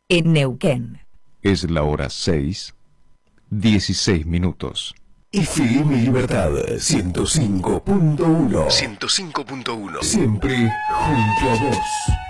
en Neuquén. Es la hora 6:16. FM Libertad 105.1. 105.1. Siempre junto a vos.